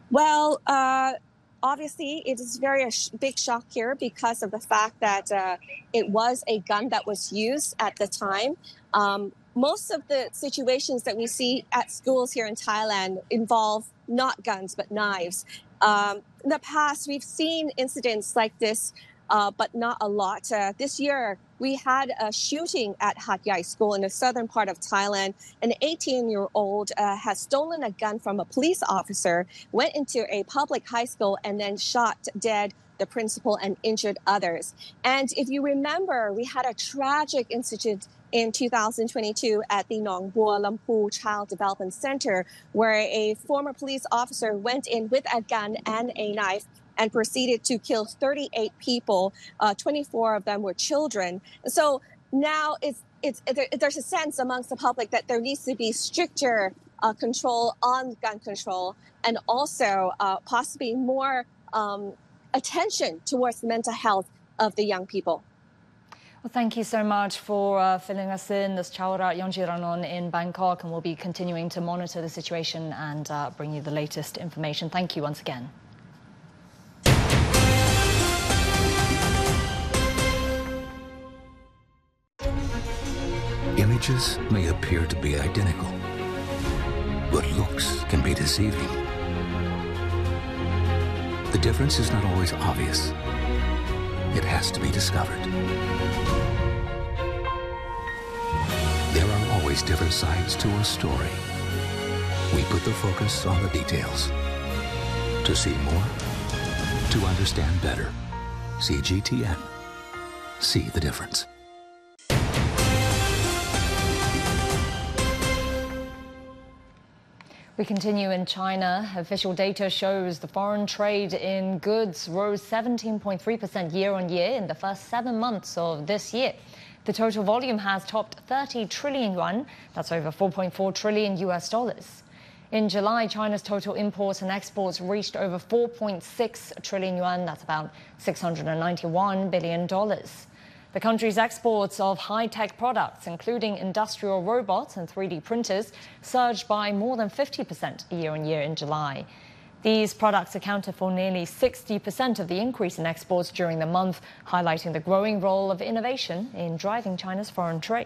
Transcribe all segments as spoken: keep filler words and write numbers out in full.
Well, uh, obviously, it is very a sh- big shock here because of the fact that uh, it was a gun that was used at the time. Um, most of the situations that we see at schools here in Thailand involve not guns but knives. Um, in the past, we've seen incidents like this, uh, but not a lot. Uh, this year, we had a shooting at Hat Yai School in the southern part of Thailand. An eighteen-year-old uh, has stolen a gun from a police officer, went into a public high school, and then shot dead the principal and injured others. And if you remember, we had a tragic incident in two thousand twenty-two at the Nong Bua Lampu Child Development Center, where a former police officer went in with a gun and a knife and proceeded to kill thirty-eight people. Uh, twenty-four of them were children. So now it's, it's, there's a sense amongst the public that there needs to be stricter uh, control on gun control, and also uh, possibly more um, attention towards the mental health of the young people. Well, thank you so much for uh, filling us in. This Chawrat Yongjiranon in Bangkok, and we'll be continuing to monitor the situation and uh, bring you the latest information. Thank you once again. Images may appear to be identical, but looks can be deceiving. The difference is not always obvious. It has to be discovered. There are always different sides to a story. We put the focus on the details. To see more, to understand better. C G T N. See the difference. We continue in China. Official data shows the foreign trade in goods rose seventeen point three percent year on year in the first seven months of this year. The total volume has topped thirty trillion yuan. That's over four point four trillion U S dollars. In July, China's total imports and exports reached over four point six trillion yuan. That's about six hundred ninety-one billion dollars. The country's exports of high-tech products, including industrial robots and three D printers, surged by more than fifty percent year-on-year in July. These products accounted for nearly sixty percent of the increase in exports during the month, highlighting the growing role of innovation in driving China's foreign trade.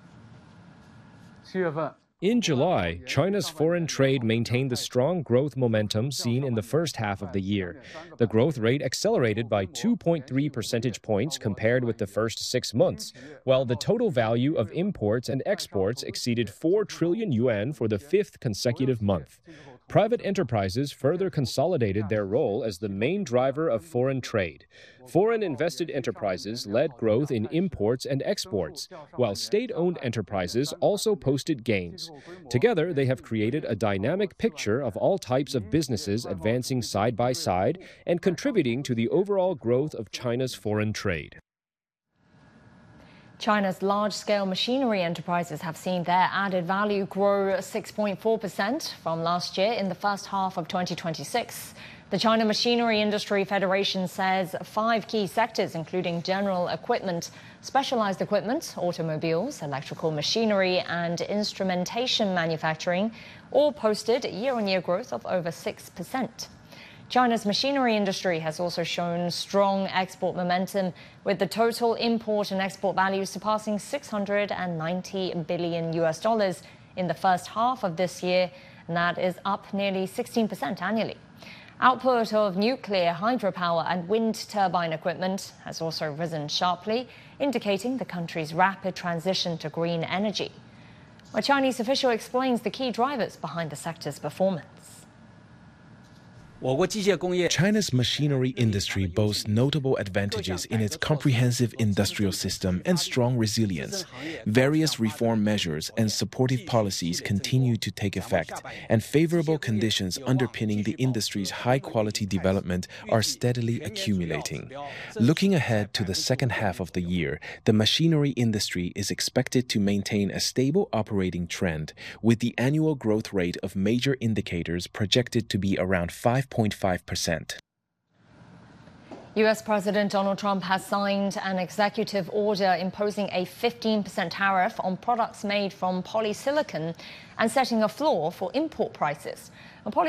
In July, China's foreign trade maintained the strong growth momentum seen in the first half of the year. The growth rate accelerated by two point three percentage points compared with the first six months, while the total value of imports and exports exceeded four trillion yuan for the fifth consecutive month. Private enterprises further consolidated their role as the main driver of foreign trade. Foreign invested enterprises led growth in imports and exports, while state-owned enterprises also posted gains. Together, they have created a dynamic picture of all types of businesses advancing side by side and contributing to the overall growth of China's foreign trade. China's large-scale machinery enterprises have seen their added value grow six point four percent from last year in the first half of twenty twenty-six. The China Machinery Industry Federation says five key sectors, including general equipment, specialized equipment, automobiles, electrical machinery, and instrumentation manufacturing, all posted year-on-year growth of over six percent. China's machinery industry has also shown strong export momentum, with the total import and export value surpassing six hundred ninety billion U S dollars in the first half of this year, and that is up nearly sixteen percent annually. Output of nuclear, hydropower and wind turbine equipment has also risen sharply, indicating the country's rapid transition to green energy. A Chinese official explains the key drivers behind the sector's performance. China's machinery industry boasts notable advantages in its comprehensive industrial system and strong resilience. Various reform measures and supportive policies continue to take effect, and favorable conditions underpinning the industry's high-quality development are steadily accumulating. Looking ahead to the second half of the year, the machinery industry is expected to maintain a stable operating trend, with the annual growth rate of major indicators projected to be around five point five percent. U S President Donald Trump has signed an executive order imposing a fifteen percent tariff on products made from polysilicon and setting a floor for import prices.